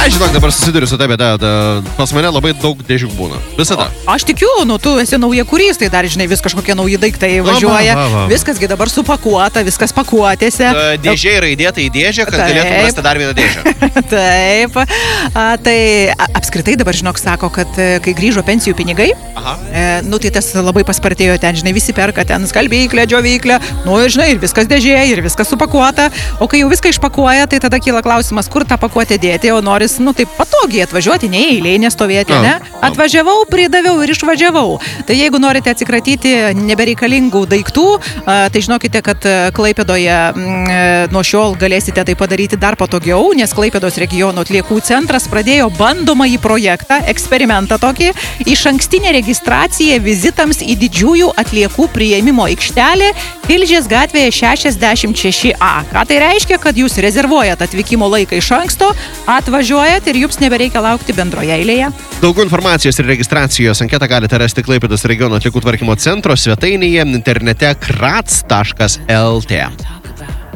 Aš žinok, dabar susiduriu su ta bėda, pas mane labai daug dėžių būna. Visada. Aš tikiu, tu esi nauja kurys, tai dar, žinai, vis kažkokie nauji daiktai važiuoja. Viskasgi dabar supakuota, viskas pakuotėse. Dėžė yra įdėta į dėžę, kad galėtum rasti dar vieną dėžę. Taip. Tai apskritai dabar, žinok, sako, kad kai grįžo pensijų pinigai, tai tas labai paspartėjo ten, žinai, visi perka ten skalbyklę, džiovyklę, ir, žinai, ir viskas dėžėje, ir viskas supakuota. O kai jau viską išpakuoja, tai tada kyla klausimas, kur tą pakuotę dėti, o noris, taip patogiai atvažiuoti, ne eilėj, nestovėti, ne? Atvažiavau, pridaviau ir išvažiavau. Tai jeigu norite atsikratyti nebereikalingų daiktų, tai žinokite, kad Klaipėdoje nuo šiol galėsite tai padaryti dar patogiau, nes Klaipėdos regiono atliekų centras pradėjo bandomąjį projektą, eksperimentą tokį, išankstinė registracija vizitams į didžiųjų atliekų priėmimo aikštelę Tilžės gatvėje 66A. Ką tai reiškia, kad jūs rezervuojat atvykimo laiką iš anksto, atvažiuojat ir jums nebereikia laukti bendroje eilėje. Daugiau informacijos ir registracijos anketą galite rasti Klaipėdos regiono atliekų tvarkymo centro svetainėje internete krats.lt.